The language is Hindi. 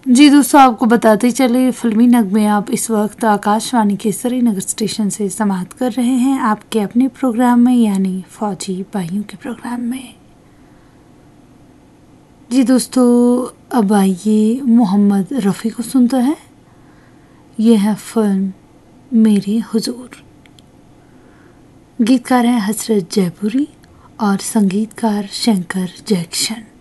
जी दोस्तों, आपको बताते चले फिल्मी नगमे आप इस वक्त आकाशवाणी के श्रीनगर स्टेशन से समाप्त कर रहे हैं आपके अपने प्रोग्राम में, यानी फौजी भाइयों के प्रोग्राम में। जी दोस्तों, अब आइए मोहम्मद रफ़ी को सुनते हैं। ये है फिल्म मेरे हुजूर। गीतकार हैं हसरत जयपुरी और संगीतकार शंकर जैक्सन।